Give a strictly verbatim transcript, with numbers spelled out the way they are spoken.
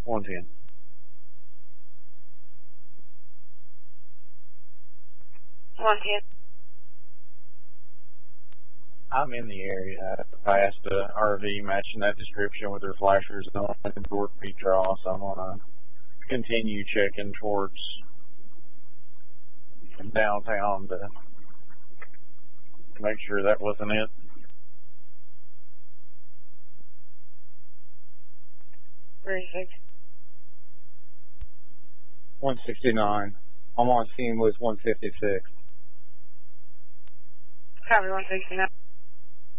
one ten. one ten. I'm in the area. I passed a R V matching that description with their flashers on and toward Petraw, so I'm going to continue checking towards downtown to make sure that wasn't it. thirty-six. one sixty-nine. I'm on scene with one fifty-six. Copy one sixty-nine.